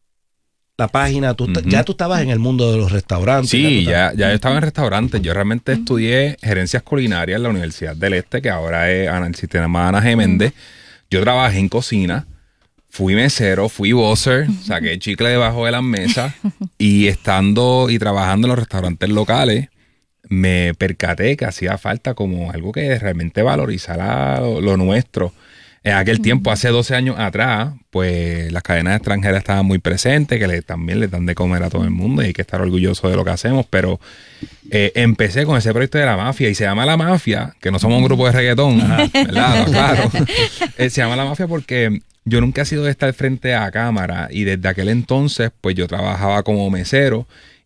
la página? ¿Tú, uh-huh. ¿Ya tú estabas en el mundo de los restaurantes? Sí, ya, ya, ya yo estaba en restaurantes. Yo realmente uh-huh. estudié gerencias culinarias en la Universidad del Este, que ahora es el sistema Ana G. Méndez. Uh-huh. Yo trabajé en cocina. Fui mesero, fui buzzer, saqué chicle debajo de las mesas y estando y trabajando en los restaurantes locales, me percaté que hacía falta como algo que realmente valorizara lo, lo nuestro. En aquel tiempo, hace doce años atrás, pues las cadenas extranjeras estaban muy presentes, que le, también le dan de comer a todo el mundo y hay que estar orgulloso de lo que hacemos, pero eh, empecé con ese proyecto de La Mafia y se llama La Mafia, que no somos un grupo de reggaetón, ¿verdad? Claro. eh, se llama La Mafia porque yo nunca he sido de estar frente a cámara y desde aquel entonces, pues yo trabajaba como mesero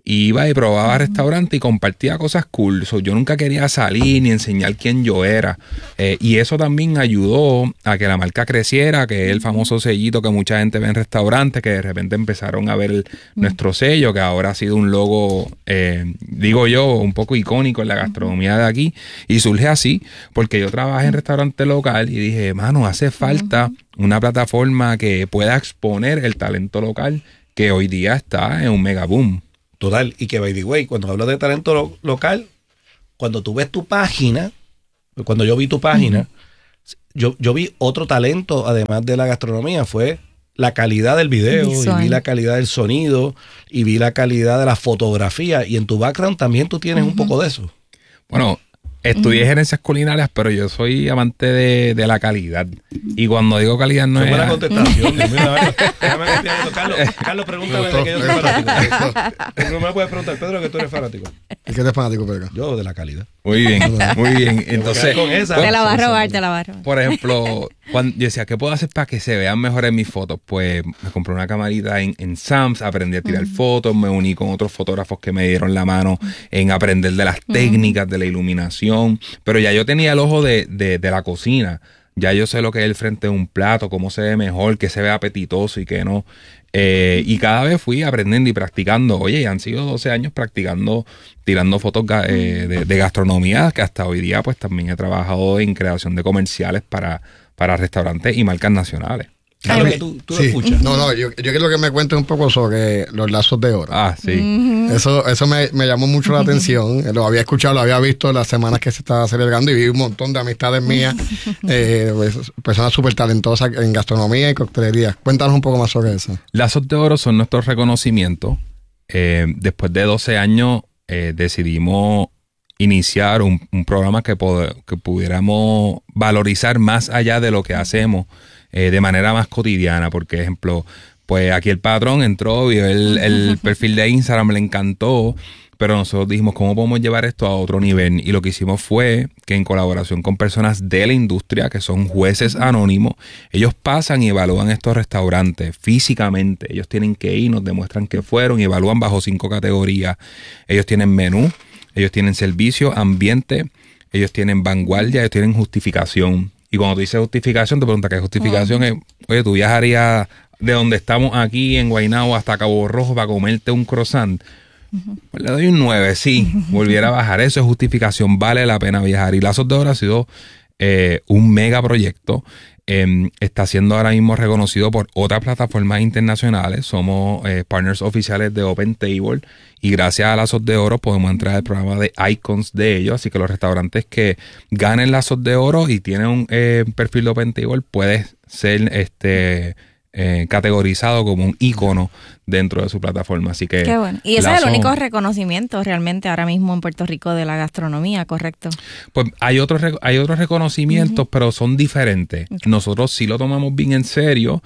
y iba y probaba uh-huh. restaurante y compartía cosas cool. So, yo nunca quería salir ni enseñar quién yo era. Eh, y eso también ayudó a que la marca creciera, que es el famoso sellito que mucha gente ve en restaurantes, que de repente empezaron a ver el, uh-huh. nuestro sello, que ahora ha sido un logo, eh, digo yo, un poco icónico en la gastronomía uh-huh. de aquí. Y surge así, porque yo trabajé en restaurante local y dije, mano, hace falta uh-huh. una plataforma que pueda exponer el talento local que hoy día está en un mega boom. Total, y que by the way, cuando hablo de talento lo- local, cuando tú ves tu página, cuando yo vi tu página, uh-huh. yo, yo vi otro talento, además de la gastronomía, fue la calidad del video, visual. Y vi la calidad del sonido, y vi la calidad de la fotografía, y en tu background también tú tienes uh-huh. un poco de eso. Bueno, estudié uh-huh. gerencias culinarias, pero yo soy amante de, de la calidad. Y cuando digo calidad no es... buena contestación. Mira, déjame copiar eso. Carlos, Carlos, pregúntame de que yo soy fanático. No me puedes preguntar, Pedro, que tú eres fanático. ¿Y qué eres fanático, Pedro? Yo, de la calidad. Muy bien, muy bien. Entonces, con esa, te la va a robar, te la va a robar. Por ejemplo, cuando yo decía, ¿qué puedo hacer para que se vean mejores mis fotos? Pues me compré una camarita en, en Sam's, aprendí a tirar uh-huh. fotos, me uní con otros fotógrafos que me dieron la mano en aprender de las uh-huh. técnicas, de la iluminación. Pero ya yo tenía el ojo de, de, de la cocina. Ya yo sé lo que es el frente de un plato, cómo se ve mejor, que se ve apetitoso y que no. Eh, y cada vez fui aprendiendo y practicando. Oye, han sido doce años practicando, tirando fotos eh, de, de gastronomía, que hasta hoy día pues también he trabajado en creación de comerciales para, para restaurantes y marcas nacionales. Claro que tú, tú sí. lo escuchas. No, no, yo, yo quiero que me cuentes un poco sobre los lazos de oro. Ah, sí. Uh-huh. Eso, eso me, me llamó mucho la atención. Lo había escuchado, lo había visto las semanas que se estaba celebrando y vi un montón de amistades mías, eh, personas súper talentosas en gastronomía y coctelería. Cuéntanos un poco más sobre eso. Lazos de oro son nuestros reconocimientos. Eh, después de doce años eh, decidimos iniciar un, un programa que, pod- que pudiéramos valorizar más allá de lo que hacemos. Eh, de manera más cotidiana, por ejemplo, pues aquí el patrón entró, vio el, el perfil de Instagram, le encantó, pero nosotros dijimos, ¿cómo podemos llevar esto a otro nivel? Y lo que hicimos fue que en colaboración con personas de la industria, que son jueces anónimos, ellos pasan y evalúan estos restaurantes físicamente. Ellos tienen que ir, nos demuestran que fueron y evalúan bajo cinco categorías. Ellos tienen menú, ellos tienen servicio, ambiente, ellos tienen vanguardia, ellos tienen justificación. Y cuando tú dices justificación, te preguntas qué justificación uh-huh. es. Oye, tú viajarías de donde estamos aquí en Guaynabo hasta Cabo Rojo para comerte un croissant. Uh-huh. Pues le doy un nueve, sí. Uh-huh. Volviera a bajar. Eso es justificación. Vale la pena viajar. Y Lazos de Oro ha sido eh, un mega proyecto. Eh, está siendo ahora mismo reconocido por otras plataformas internacionales. Somos eh, partners oficiales de Open Table y gracias a Lazos de Oro podemos entrar al programa de Icons de ellos. Así que los restaurantes que ganen Lazos de Oro y tienen un eh, perfil de Open Table puede ser este eh, categorizado como un ícono dentro de su plataforma. Así que qué bueno. Y ese Lazos, es el único reconocimiento realmente ahora mismo en Puerto Rico de la gastronomía, ¿correcto? Pues hay otros hay otros reconocimientos, uh-huh. pero son diferentes. Okay. Nosotros sí lo tomamos bien en serio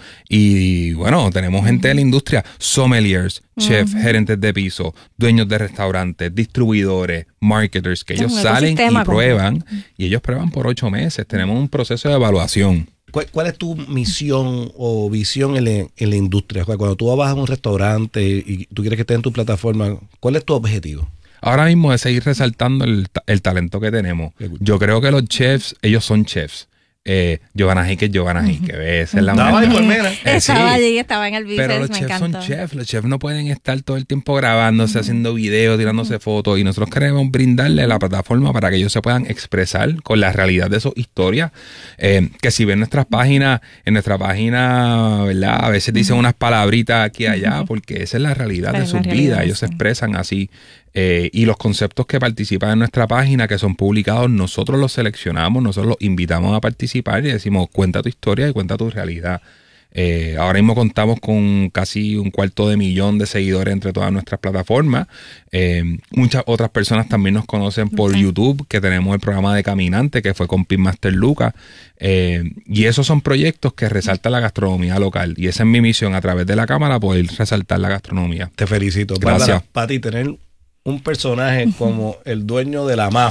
y bueno, tenemos gente uh-huh. de la industria, sommeliers, uh-huh. chefs, gerentes de piso, dueños de restaurantes, distribuidores, marketers, que ellos salen y prueban completo. Y ellos prueban por ocho meses. Tenemos un proceso de evaluación. ¿Cuál, ¿Cuál es tu misión o visión en la, en la industria? Cuando tú vas a un restaurante y tú quieres que esté en tu plataforma, ¿cuál es tu objetivo? Ahora mismo es seguir resaltando el, el talento que tenemos. Yo creo que los chefs, ellos son chefs. Eh, Giovanna Hick es Giovanna Hick, que es la estaba mujer. por mera. Eh, estaba sí. allí, estaba en el business, pero los me chefs encantó. son chefs, los chefs no pueden estar todo el tiempo grabándose, uh-huh. haciendo videos, tirándose uh-huh. fotos, y nosotros queremos brindarle la plataforma para que ellos se puedan expresar con la realidad de sus historias, eh, que si ven nuestras páginas, en nuestra página, ¿verdad? A veces dicen uh-huh. unas palabritas aquí y allá, uh-huh. porque esa es la realidad la de sus vidas, ellos sí. se expresan así. Eh, y los conceptos que participan en nuestra página, que son publicados, nosotros los seleccionamos, nosotros los invitamos a participar y decimos, cuenta tu historia y cuenta tu realidad. Eh, ahora mismo contamos con casi un cuarto de millón de seguidores entre todas nuestras plataformas. Eh, muchas otras personas también nos conocen por okay. YouTube, que tenemos el programa de Caminante, que fue con Pitmaster Lucas. Eh, y esos son proyectos que resaltan la gastronomía local. Y esa es mi misión, a través de la cámara, poder resaltar la gastronomía. Te felicito. Gracias. Para ti, tener un personaje como el dueño de la mafia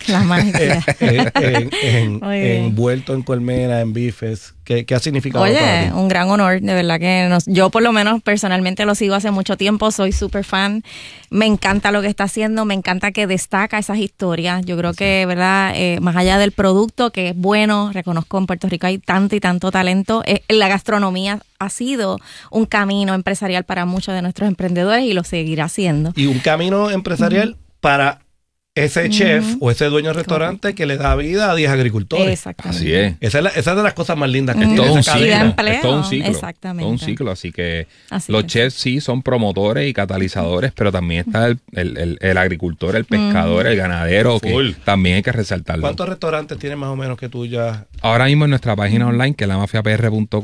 La magia. en, en, en, Muy bien. envuelto en colmena, en bifes. ¿Qué, qué ha significado para Oye, ti? un gran honor, de verdad que nos, yo por lo menos personalmente lo sigo hace mucho tiempo, soy súper fan, me encanta lo que está haciendo, me encanta que destaca esas historias, yo creo que, verdad, eh, más allá del producto, que es bueno, reconozco en Puerto Rico hay tanto y tanto talento, eh, la gastronomía ha sido un camino empresarial para muchos de nuestros emprendedores y lo seguirá siendo. Y un camino empresarial uh-huh. para ese chef uh-huh. o ese dueño de restaurante Correcto. Que le da vida a diez agricultores. Exactamente. Así es. Esa es, la, esa es de las cosas más lindas que uh-huh. tiene todo esa un ciclo. Empleo. Es todo un ciclo. Exactamente. Todo un ciclo. Así que Así los es. chefs sí son promotores y catalizadores, pero también está el, el, el, el agricultor, el pescador, uh-huh. el ganadero, Full. que también hay que resaltarlo. ¿Cuántos restaurantes tienes más o menos que tú ya? Ahora mismo en nuestra página online, que es la mafia p r punto com,